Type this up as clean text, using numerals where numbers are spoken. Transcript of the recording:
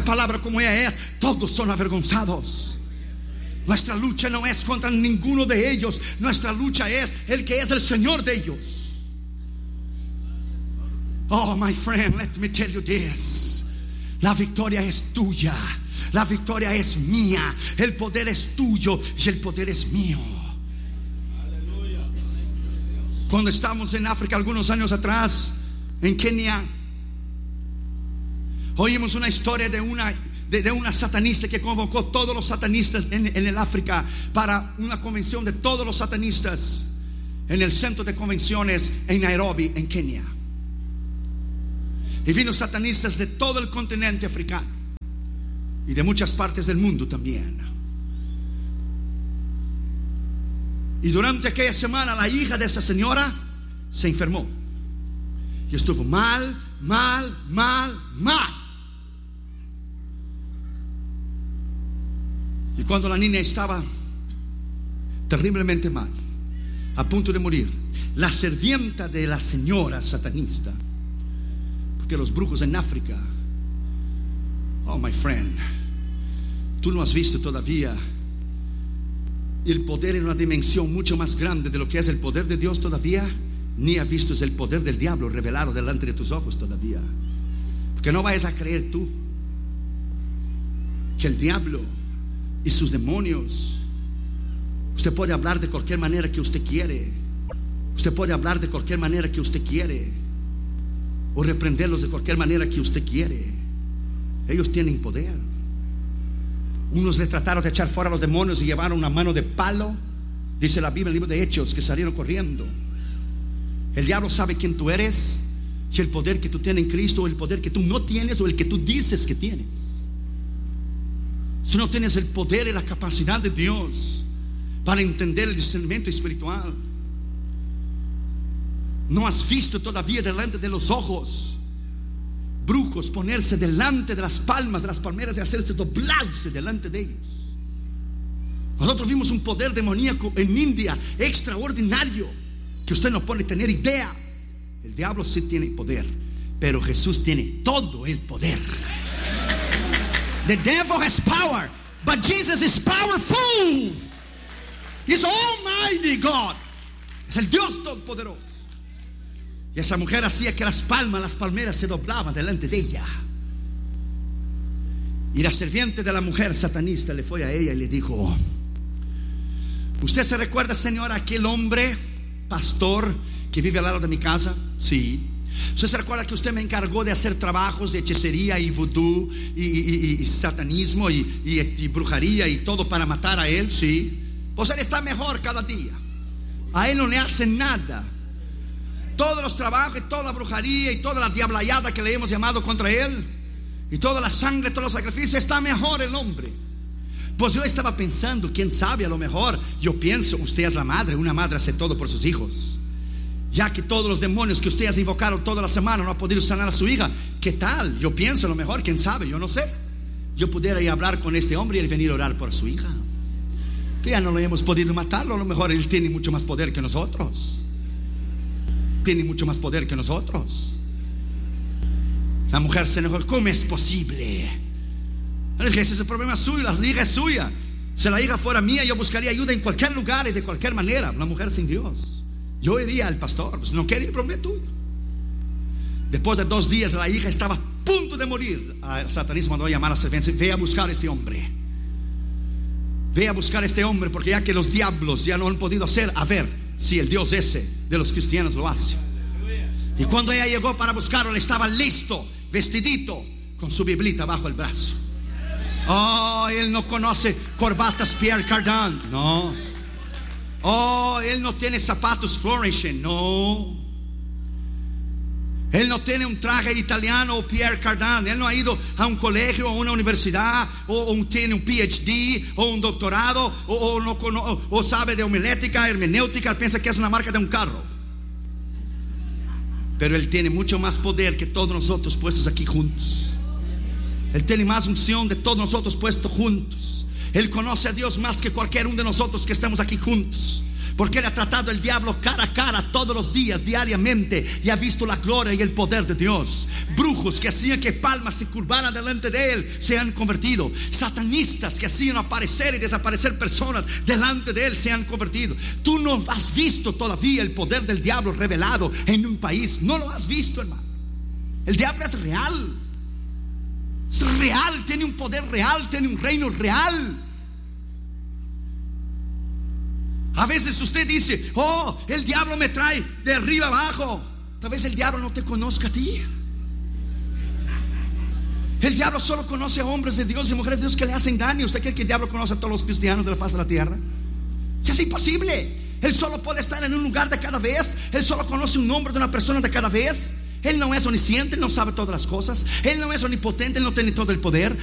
palabra como ella es, todos son avergonzados. Nuestra lucha no es contra ninguno de ellos. Nuestra lucha es el que es el Señor de ellos. Oh, my friend, let me tell you this. La victoria es tuya. La victoria es mía. El poder es tuyo y el poder es mío. Cuando estábamos en África algunos años atrás, en Kenia, oímos una historia de una satanista que convocó a todos los satanistas en el África para una convención de todos los satanistas en el centro de convenciones en Nairobi, en Kenia. Y vino satanistas de todo el continente africano y de muchas partes del mundo también. Y durante aquella semana la hija de esa señora se enfermó y estuvo mal. Y cuando la niña estaba terriblemente mal, a punto de morir, la sirvienta de la señora satanista, porque los brujos en África, oh my friend, tú no has visto todavía el poder en una dimensión mucho más grande de lo que es el poder de Dios todavía, ni has visto el poder del diablo revelado delante de tus ojos todavía. Porque no vayas a creer tú que el diablo y sus demonios, usted puede hablar de cualquier manera que usted quiere, usted puede hablar de cualquier manera que usted quiere, o reprenderlos de cualquier manera que usted quiere. Ellos tienen poder. Unos le trataron de echar fuera a los demonios y llevaron una mano de palo, dice la Biblia en el libro de Hechos, que salieron corriendo. El diablo sabe quién tú eres y el poder que tú tienes en Cristo, o el poder que tú no tienes, o el que tú dices que tienes. Si no tienes el poder y la capacidad de Dios para entender el discernimiento espiritual, no has visto todavía delante de los ojos brujos ponerse delante de las palmas, de las palmeras, y hacerse doblarse delante de ellos. Nosotros vimos un poder demoníaco en India extraordinario que usted no puede tener idea. El diablo sí tiene poder, pero Jesús tiene todo el poder. The devil has power, but Jesus is powerful. He's Almighty God. Es el Dios todopoderoso. Y esa mujer hacía que las palmeras se doblaban delante de ella. Y la sirviente de la mujer satanista le fue a ella y le dijo: ¿usted se recuerda, señora, aquel hombre pastor que vive al lado de mi casa? Sí. ¿Usted se recuerda que usted me encargó de hacer trabajos de hechicería y vudú y satanismo y brujería y todo para matar a él? Sí. Pues él está mejor cada día. A él no le hacen nada. Todos los trabajos y toda la brujería y toda la diablayada que le hemos llamado contra él, y toda la sangre, todos los sacrificios, está mejor el hombre. Pues yo estaba pensando, quién sabe, a lo mejor, yo pienso, usted es la madre, una madre hace todo por sus hijos. Ya que todos los demonios que usted ha invocado toda la semana no ha podido sanar a su hija, ¿qué tal? Yo pienso, a lo mejor, quién sabe, yo no sé, yo pudiera ir a hablar con este hombre y él venir a orar por su hija, que ya no lo hemos podido matarlo. A lo mejor él tiene mucho más poder que nosotros. Tiene mucho más poder que nosotros. La mujer se enojó: ¿cómo es posible? Ese es el problema suyo, la hija es suya. Si la hija fuera mía, yo buscaría ayuda en cualquier lugar y de cualquier manera. La mujer sin Dios, yo iría al pastor. Pues no quiere ir, problema tuyo. Después de 2 días la hija estaba a punto de morir. El Satanás mandó a llamar a la serpiente: ve a buscar a este hombre. Ve a buscar a este hombre, porque ya que los diablos ya no han podido hacer, a ver si el Dios ese de los cristianos lo hace. Y cuando ella llegó para buscarlo, él estaba listo, vestidito, con su biblita bajo el brazo. Oh, él no conoce corbatas Pierre Cardin, no. Oh, él no tiene zapatos Flourishing, no. Él no tiene un traje italiano o Pierre Cardin. Él no ha ido a un colegio o a una universidad, o tiene un PhD o un doctorado, o sabe de homilética, hermenéutica. Él piensa que es una marca de un carro. Pero él tiene mucho más poder que todos nosotros puestos aquí juntos. Él tiene más unción de todos nosotros puestos juntos. Él conoce a Dios más que cualquier uno de nosotros que estamos aquí juntos. porque Él ha tratado el diablo cara a cara todos los días, diariamente, y ha visto la gloria y el poder de Dios. Brujos que hacían que palmas se curvaran delante de Él se han convertido. Satanistas que hacían aparecer y desaparecer personas delante de Él se han convertido. Tú no has visto todavía el poder del diablo revelado en un país. No lo has visto, hermano. El diablo es real. Es real, tiene un poder real, tiene un reino real. A veces usted dice: oh, el diablo me trae de arriba abajo. Tal vez el diablo no te conozca a ti. El diablo solo conoce a hombres de Dios y mujeres de Dios que le hacen daño. ¿Usted cree que el diablo conoce a todos los cristianos de la faz de la tierra? Eso es imposible. Él solo puede estar en un lugar de cada vez. Él solo conoce un nombre de una persona de cada vez. Él no es omnisciente, Él no sabe todas las cosas. Él no es omnipotente, Él no tiene todo el poder.